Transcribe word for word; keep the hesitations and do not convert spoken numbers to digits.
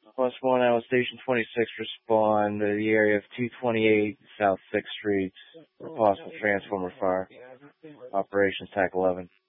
Plus one, I was Station twenty-six, respond to the area of two twenty-eight South sixth Street for possible transformer fire. Operations T A C eleven.